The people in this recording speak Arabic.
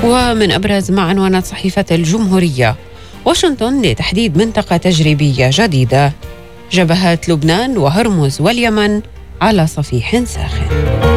ومن أبرز ما عنونت صحيفة الجمهورية: واشنطن لتحديد منطقة تجريبية جديدة، جبهات لبنان وهرمز واليمن على صفيح ساخن.